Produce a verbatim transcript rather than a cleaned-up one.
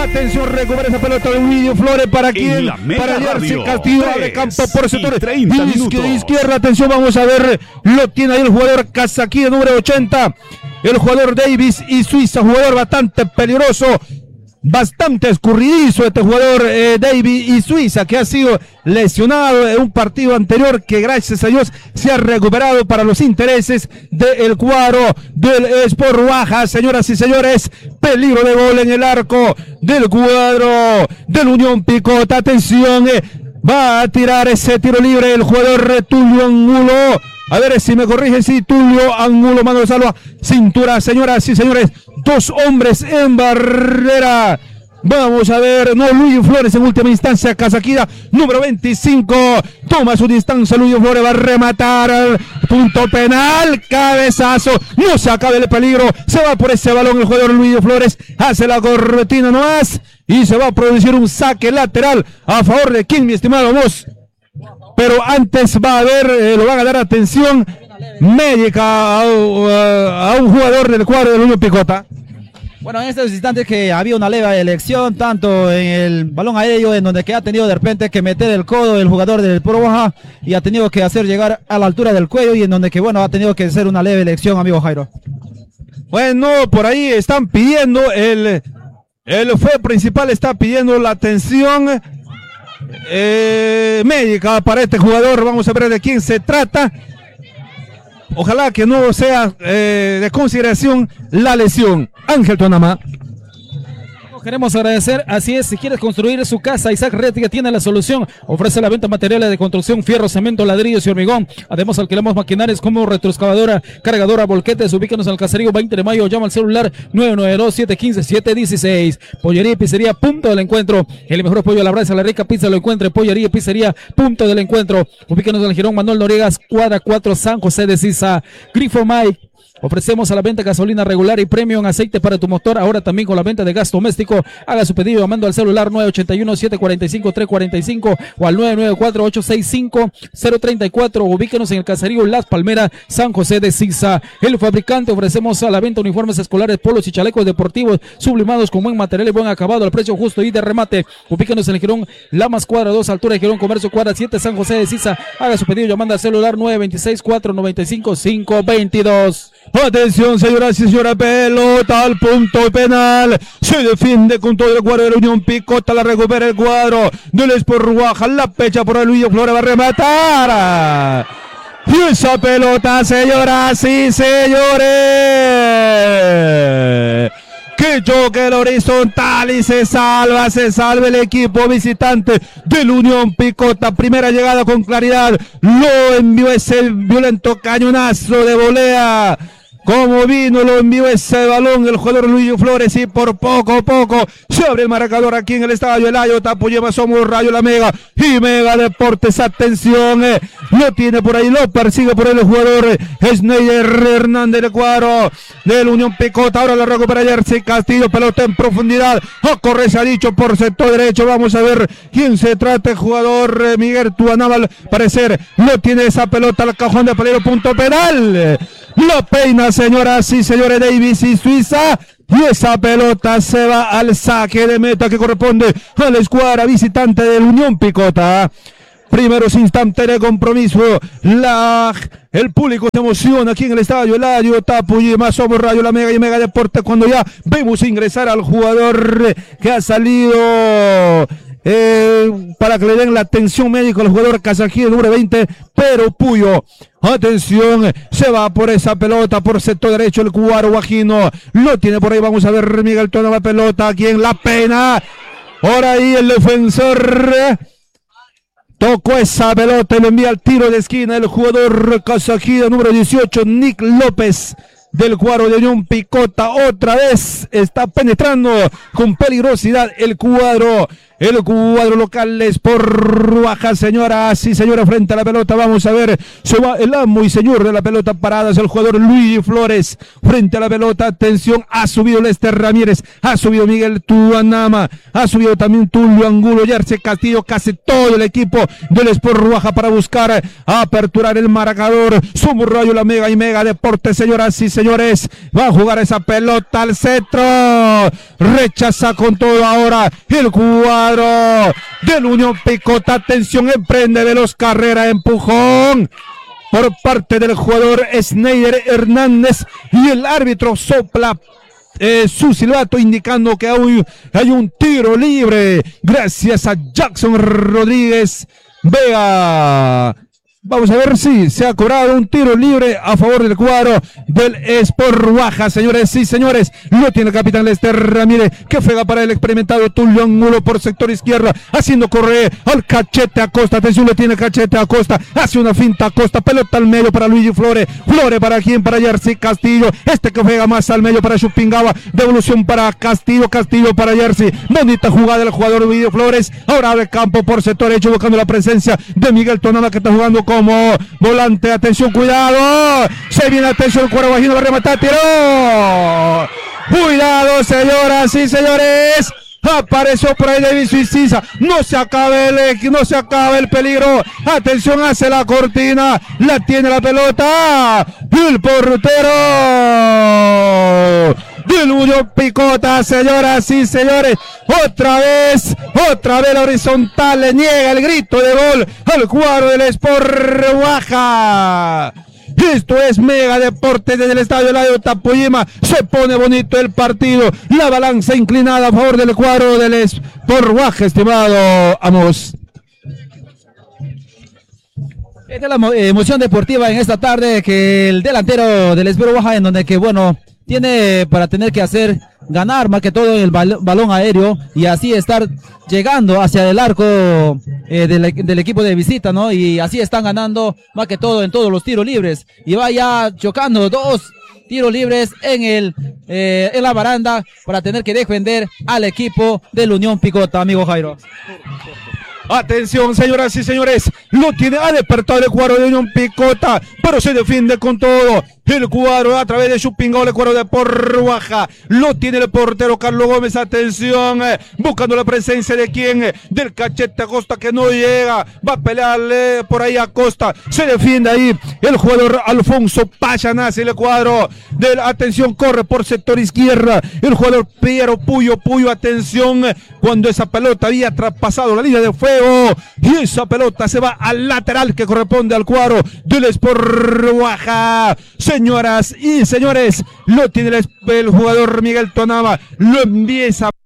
Atención, recupera esa pelota de Luis Flores. ¿Para quién? Para Jersey Castillo de campo por sector izquierda. Atención, vamos a ver. Lo tiene ahí el jugador Casaquí, número ochenta. El jugador Davis y Suiza, jugador bastante peligroso. Bastante escurridizo este jugador eh, David y Suiza, que ha sido lesionado en un partido anterior, que gracias a Dios se ha recuperado para los intereses del cuadro del Sport Baja. Señoras y señores, peligro de gol en el arco del cuadro del Unión Picota. Atención, eh, va a tirar ese tiro libre el jugador Tulio Angulo. A ver si me corrige, sí, Tulio Angulo, mano de salva, cintura. Señoras y señores, dos hombres en barrera. Vamos a ver, no, Luis Flores en última instancia, Casaquida, número veinticinco, toma su distancia, Luis Flores va a rematar al punto penal, cabezazo, no se acabe el peligro, se va por ese balón el jugador Luis Flores, hace la corretina nomás, y se va a producir un saque lateral a favor de quién, mi estimado Vos. Pero antes va a haber, eh, lo van a dar atención médica a, a, a un jugador del cuadro del Unión Picota. Bueno, en estos instantes que había una leve elección, tanto en el balón aéreo, en donde que ha tenido de repente que meter el codo el jugador del Pro Baja y ha tenido que hacer llegar a la altura del cuello, y en donde que, bueno, ha tenido que hacer una leve elección, amigo Jairo. Bueno, por ahí están pidiendo, el, el fue principal está pidiendo la atención Eh, médica para este jugador. Vamos a ver de quién se trata. Ojalá que no sea eh, de consideración la lesión. Ángel Tonama. Queremos agradecer, así es, si quieres construir su casa, Isaac Rética tiene la solución, ofrece la venta de materiales de construcción, fierro, cemento, ladrillos y hormigón, además alquilamos maquinarias como retroexcavadora, cargadora, volquetes. Ubícanos en el caserío veinte de mayo, llama al celular nueve nueve dos, siete uno cinco, siete uno seis. Pollería y pizzería, punto del encuentro, el mejor pollo a la brasa, la rica pizza lo encuentre, pollería y pizzería, punto del encuentro. Ubícanos en el Girón Manuel Noriegas, cuadra cuatro, San José de Sisa. Grifo Mike. Ofrecemos a la venta gasolina regular y premium, aceite para tu motor, ahora también con la venta de gas doméstico. Haga su pedido llamando al celular nueve ocho uno, siete cuatro cinco, tres cuatro cinco o al nueve nueve cuatro, ocho seis cinco, cero tres cuatro. Ubíquenos en el caserío Las Palmeras, San José de Sisa. El fabricante, ofrecemos a la venta uniformes escolares, polos y chalecos deportivos sublimados con buen material y buen acabado al precio justo y de remate. Ubíquenos en el Girón Lamas, cuadra dos, altura de Girón Comercio, cuadra siete, San José de Sisa. Haga su pedido llamando al celular nueve dos seis, cuatro nueve cinco, cinco dos dos. Atención, señoras y señores, pelota al punto penal, se defiende con todo el cuadro de la Unión Picota, la recupera el cuadro del Sport Baja, la pecha por el Luis Flores, va a rematar, y esa pelota, señoras y señores, que choque el horizontal y se salva, se salva el equipo visitante del Unión Picota. Primera llegada con claridad, lo envió ese violento cañonazo de volea. Como vino, lo envió ese balón el jugador Luis Flores, y por poco a poco se abre el marcador aquí en el estadio El Ayo. Tapoyema, somos Rayo La Mega y Mega Deportes. Atención, eh, lo tiene por ahí, lo persigue por ahí el jugador eh, Schneider Hernández del cuadro del Unión Picota. Ahora lo recupera Jersey Castillo, pelota en profundidad, a correr se ha dicho por sector derecho. Vamos a ver quién se trata, el jugador eh, Miguel Tuanábal, parecer lo tiene esa pelota al cajón de peligro, punto penal. Lo peina, señoras y señores, Davis y Suiza, y esa pelota se va al saque de meta que corresponde a la escuadra visitante del Unión Picota. Primeros instantes de compromiso, la, el público se emociona aquí en el estadio El Ayo, Tapoyema, somos Rayo La Mega y Mega Deporte, cuando ya vemos ingresar al jugador que ha salido Eh, para que le den la atención médica al jugador Casaquí, número veinte, pero Puyo. Atención, se va por esa pelota por sector derecho el cuadro guajino, lo tiene por ahí. Vamos a ver Miguel Tono, la pelota aquí en la pena, por ahí el defensor tocó esa pelota y le envía al tiro de esquina el jugador Casaquí, número dieciocho, Nick López del cuadro de Unión Picota. Otra vez está penetrando con peligrosidad el cuadro El cuadro local es por Baja, señoras y señores, frente a la pelota. Vamos a ver, se va el amo y señor de la pelota parada, es el jugador Luis Flores. Frente a la pelota, atención, ha subido Lester Ramírez, ha subido Miguel Tuanama, ha subido también Tulio Angulo, Jersey Castillo, casi todo el equipo del Sport Baja para buscar aperturar el marcador. Somos Rayo La Mega y Mega Deportes, señoras y señores. Va a jugar esa pelota al centro. rechaza con todo ahora el cuadro del Unión Picota. Atención, emprende veloz carrera, empujón por parte del jugador Schneider Hernández y el árbitro sopla eh, su silbato indicando que hay, hay un tiro libre gracias a Jackson Rodríguez Vega. Vamos a ver si se ha cobrado un tiro libre a favor del cuadro del Sport Baja, señores. Sí, señores, lo tiene el capitán Lester Ramírez, que juega para el experimentado Tulio Angulo por sector izquierda, haciendo correr al Cachete Acosta. Atención, lo tiene Cachete Acosta, hace una finta Acosta, pelota al medio para Luigi Flores, Flores para quien, para Jersey Castillo, este que juega más al medio para Chupingaba, devolución para Castillo, Castillo para Jersey, bonita jugada del jugador Luigi Flores, ahora abre campo por sector derecho, buscando la presencia de Miguel Tonada, que está jugando con como volante. Atención, cuidado, se viene, atención, el cuadro bajino, va a rematar, tiró, cuidado, señoras y señores, apareció por ahí David Suiza, no se acabe el, no se acabe el peligro, atención, hace la cortina, la tiene la pelota, el portero del Unión Picota, señoras y señores, otra vez, otra vez la horizontal le niega el grito de gol al cuadro del Sport Baja. Esto es Mega Deportes desde el estadio Eladio Tapuyima. Se pone bonito el partido, la balanza inclinada a favor del cuadro del Sport Baja, estimado Amos. Esta es la emoción deportiva en esta tarde, que el delantero del Sport Baja, en donde que bueno, tiene para tener que hacer ganar más que todo el bal balón aéreo y así estar llegando hacia el arco eh, del, del equipo de visita, ¿no? Y así están ganando más que todo en todos los tiros libres y va ya chocando dos tiros libres en el eh, en la baranda para tener que defender al equipo del Unión Picota, amigo Jairo. Atención, señoras y señores, lo tiene, ha despertado el cuadro de Unión Picota, pero se defiende con todo. El cuadro a través de Chupingao, el cuadro de Por Baja, lo tiene el portero Carlos Gómez. Atención, eh, buscando la presencia de quien, eh, del Cachete Acosta, que no llega, va a pelearle por ahí a Acosta, se defiende ahí el jugador Alfonso Payanaz, el cuadro del, atención, corre por sector izquierda el jugador Piero Puyo Puyo. Atención, eh, cuando esa pelota había traspasado la línea de fuego y esa pelota se va al lateral que corresponde al cuadro del Sport Baja. Señoras y señores, lo tiene el, el jugador Miguel Tonava, lo empieza